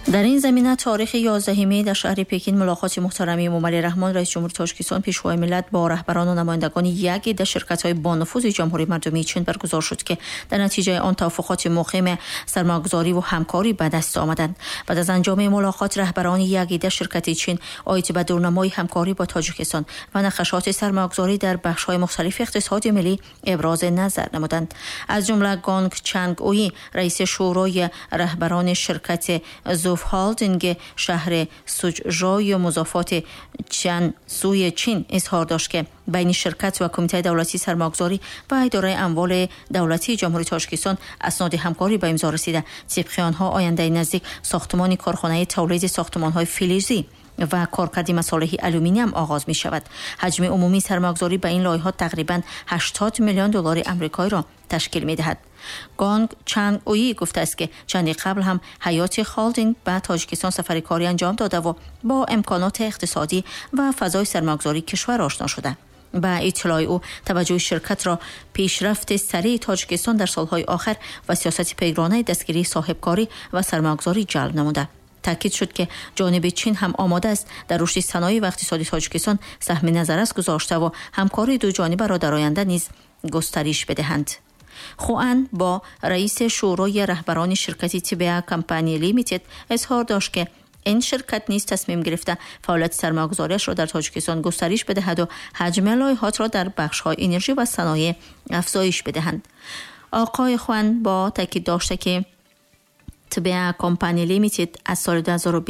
در این زمینه تاریخ 11 می در شهر پکین ملاقات محترم امامعلی رحمان رئیس جمهوری تاجیکستان پیشوای ملت با رهبران و نمایندگان یک عده شرکت‌های بانفوذ جمهوری مردمی چین برگزار شد که در نتیجه آن توافقات مخیم سرمایه‌گذاری و همکاری به دست آمدند. بعد از انجام ملاقات رهبران یک عده شرکت چین آیت به دورنمای همکاری با تاجیکستان و نقشات سرمایه‌گذاری در بخش‌های مختلف اقتصاد ملی ابراز نظر نمودند. از جمله گانگ چنگ اویی رئیس شورای رهبران شرکت هالدینگ شهر سوجژای مضافات چنسوی چین اظهار داشت که بین شرکت و کمیته دولتی سرمایه‌گذاری و اداره اموال دولتی جمهوری تاجیکستان اسناد همکاری به امضا رسیده. طبق آنها آینده نزدیک ساختمان کارخانه تولید ساختمان‌های فلزی و کارکرد مصالح آلومینیوم آغاز می شود. حجم عمومی سرمایه‌گذاری به این لایحه تقریباً 80 میلیون دلار آمریکایی را تشکیل می دهد. گانگ چنگ اویی گفته است که چندی قبل هم حیات هالدینگ به تاجیکستان سفر کاری انجام داده و با امکانات اقتصادی و فضای سرمایه‌گذاری کشور آشنا شده. با اطلاع او توجه شرکت را پیشرفت سریع تاجیکستان در سالهای آخر و سیاست پیگرانه دستگیری صاحبکاری و سرمایه‌گذاری جلب نموده. تاکید شد که جانب چین هم آماده است در رشد صنایع و اقتصادی تاجیکستان سهم نظر گذاشته و همکاری دو جانبه را در آینده نیز گسترش بدهند. خوان با رئیس شورای رهبران شرکت تیبیا کمپانی لیمیتد اظهار داشت که این شرکت نیز تصمیم گرفته فعالیت سرمایه‌گذاریش را در تاجیکستان گسترش بدهد و حجم لایحات را در بخش‌های انرژی و صنایع افزایش بدهند. آقای خوان با تاکید داشته که تیبیا کمپانی لیمیتد از سال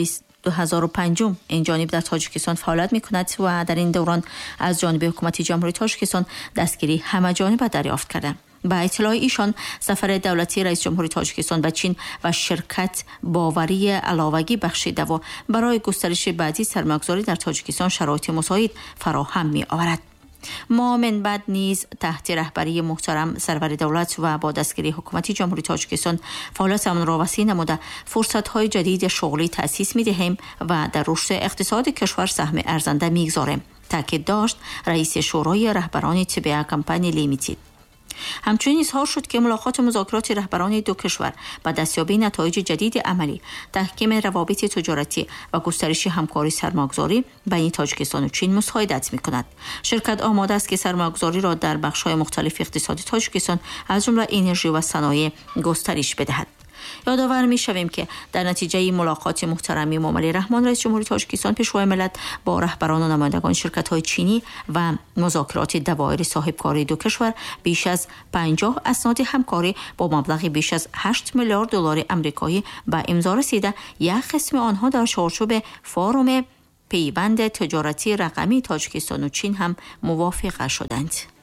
2005 این جانب در تاجیکستان فعالیت می‌کند و در این دوران از جانب حکومت جمهوری تاجیکستان دستگیری همه جانبه دریافت کرده. با اطلاع ایشان سفر دولتی رئیس جمهوری تاجیکستان به چین و شرکت باوری علاوگی بخشیده و برای گسترش بعدی سرمایه‌گذاری در تاجیکستان شرایط مساعد فراهم می‌آورد. ما من بعد نیز تحت رهبری محترم سرور دولت و با دستگیری حکومت جمهوری تاجیکستان فعالیتمان را وسیع نموده فرصت‌های جدید شغلی تأسیس می‌دهیم و در رشد اقتصاد کشور سهم ارزنده می‌گذاریم. تاکید داشت رئیس شورای رهبران تیبیا کمپانی لیمیتد. همچنین اظهار شد که ملاقات مذاکرات رهبران دو کشور با دستیابی نتایج جدید عملی، تحکیم روابط تجارتی و گسترش همکاری سرمایه‌گذاری بین تاجیکستان و چین مساعدت می‌کند. شرکت آماده است که سرمایه‌گذاری را در بخش‌های مختلف اقتصاد تاجیکستان از جمله انرژی و صنایع گسترش بدهد. یادآور می‌شویم که در نتیجه ملاقات محترم امامعلی رحمان رئیس جمهوری تاجیکستان پیشوای ملت با رهبران و نمایندگان شرکت‌های چینی و مذاکرات دوایر صاحبکاری دو کشور بیش از 50 اسناد همکاری با مبلغ بیش از 8 میلیارد دلار آمریکایی به امضا رسیده. یک قسم آنها در چارچوب فورم پیوند تجارتی رقمی تاجیکستان و چین هم موافقه شدند.